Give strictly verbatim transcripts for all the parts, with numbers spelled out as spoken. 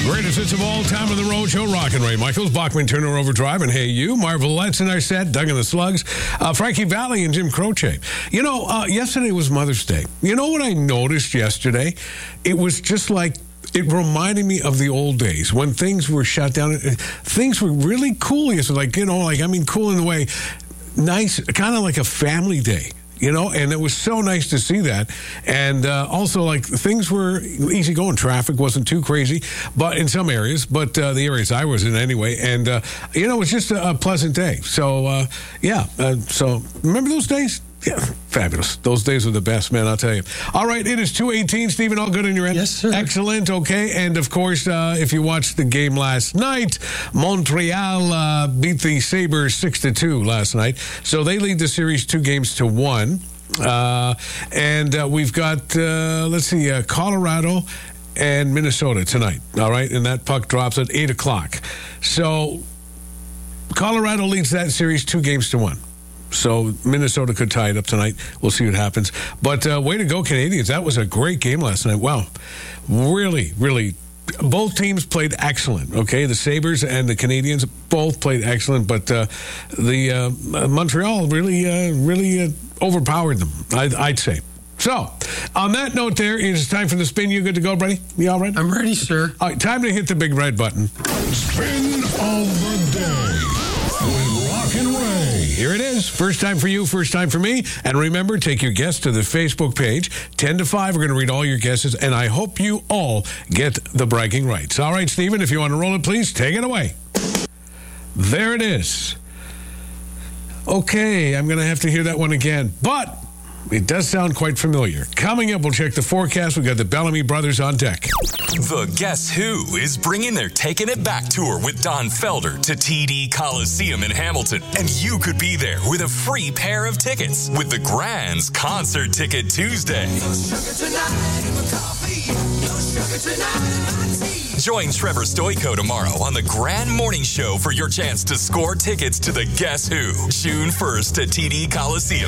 Greatest hits of all time on the road show, Rock and Ray Michaels, Bachman Turner Overdrive, and Hey You, Marvelettes in our set, Doug and the Slugs, uh, Frankie Valli and Jim Croce. You know, uh, yesterday was Mother's Day. You know what I noticed yesterday? It was just like, it reminded me of the old days when things were shut down. Things were really cool. So like, you know, like, I mean, cool in the way, nice, kind of like a family day. You know, and it was so nice to see that. And uh, also, like, things were easy going. Traffic wasn't too crazy, but in some areas, but uh, the areas I was in anyway. And, uh, you know, it was just a, a pleasant day. So, uh, yeah. Uh, so, remember those days? Yeah, fabulous. Those days were the best, man, I'll tell you. All right, it is two eighteen. Stephen, all good on your end? Yes, sir. Excellent, okay. And, of course, uh, if you watched the game last night, Montreal uh, beat the Sabres six to two last night. So they lead the series two games to one. Uh, and uh, we've got, uh, let's see, uh, Colorado and Minnesota tonight, all right? And that puck drops at eight o'clock. So Colorado leads that series two games to one. So Minnesota could tie it up tonight. We'll see what happens. But uh, way to go, Canadians. That was a great game last night. Wow. Really, really. Both teams played excellent, okay? The Sabres and the Canadians both played excellent, but uh, the uh, Montreal really, uh, really uh, overpowered them, I'd, I'd say. So, on that note there, it's time for the spin. You good to go, buddy? You all right? I'm ready, sir. All right, time to hit the big red button. Spin of the day with Rock and Ray. Here it is. First time for you, first time for me. And remember, take your guests to the Facebook page. ten to five, we're going to read all your guesses, and I hope you all get the bragging rights. All right, Stephen, if you want to roll it, please take it away. There it is. Okay, I'm going to have to hear that one again. But it does sound quite familiar. Coming up, we'll check the forecast. We've got the Bellamy Brothers on deck. The Guess Who is bringing their Taking It Back tour with Don Felder to T D Coliseum in Hamilton. And you could be there with a free pair of tickets with the Grand's Concert Ticket Tuesday. No sugar tonight in my coffee. No sugar tonight in my tea. Join Trevor Stoico tomorrow on the Grand Morning Show for your chance to score tickets to the Guess Who, June first at T D Coliseum.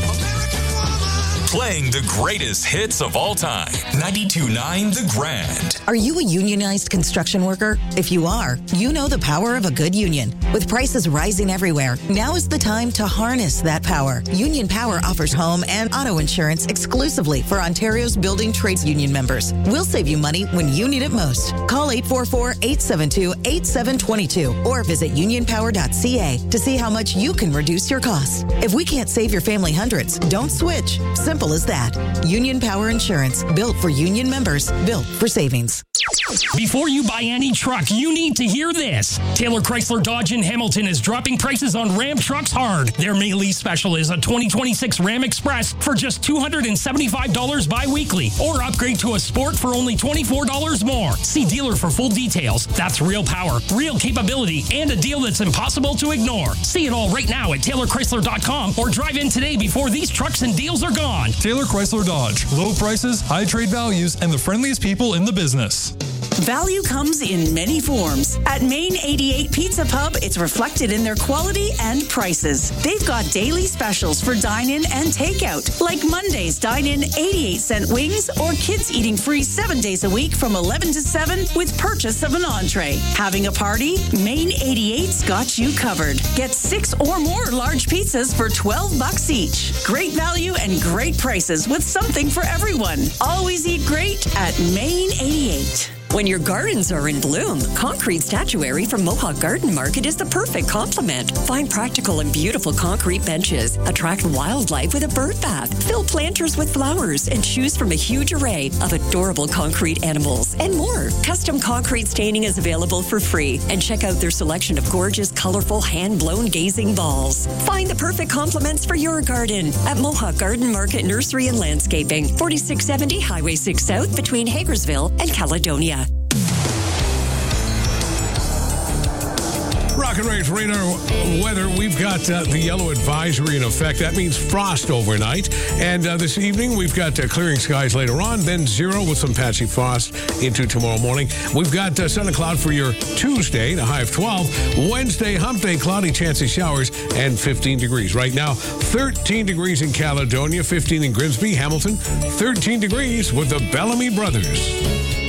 Playing the greatest hits of all time. ninety-two point nine The Grand. Are you a unionized construction worker? If you are, you know the power of a good union. With prices rising everywhere, now is the time to harness that power. Union Power offers home and auto insurance exclusively for Ontario's building trades union members. We'll save you money when you need it most. Call eight four four, eight seven two, eight seven two two or visit union power dot c a to see how much you can reduce your costs. If we can't save your family hundreds, don't switch. Simple as that. Union Power Insurance, built for union members, built for savings. Before you buy any truck, you need to hear this. Taylor Chrysler Dodge in Hamilton is dropping prices on Ram trucks hard. Their May lease special is a twenty twenty-six Ram Express for just two hundred seventy-five dollars bi-weekly, or upgrade to a Sport for only twenty-four dollars more. See dealer for full details. That's real power, real capability, and a deal that's impossible to ignore. See it all right now at Taylor Chrysler dot com or drive in today before these trucks and deals are gone. Taylor Chrysler Dodge. Low prices, high trade values, and the friendliest people in the business. Value comes in many forms. At Main eighty-eight Pizza Pub, it's reflected in their quality and prices. They've got daily specials for dine-in and takeout, like Monday's dine-in eighty-eight cent wings, or kids eating free seven days a week from eleven to seven with purchase of an entree. Having a party? Main eighty-eight's got you covered. Get six or more large pizzas for twelve bucks each. Great value and great prices with something for everyone. Always eat great at Main eighty-eight. When your gardens are in bloom, concrete statuary from Mohawk Garden Market is the perfect complement. Find practical and beautiful concrete benches, attract wildlife with a bird bath, fill planters with flowers, and choose from a huge array of adorable concrete animals and more. Custom concrete staining is available for free, and check out their selection of gorgeous, colorful, hand-blown gazing balls. Find the perfect complements for your garden at Mohawk Garden Market Nursery and Landscaping, forty-six seventy Highway six South between Hagersville and Caledonia. Rock and Ray's radar weather. We've got uh, the yellow advisory in effect. That means frost overnight. And uh, this evening, we've got uh, clearing skies later on, then zero with some patchy frost into tomorrow morning. We've got uh, sun and cloud for your Tuesday, the high of twelve. Wednesday, hump day, cloudy, chance of showers, and fifteen degrees. Right now, thirteen degrees in Caledonia, fifteen in Grimsby, Hamilton, thirteen degrees with the Bellamy Brothers.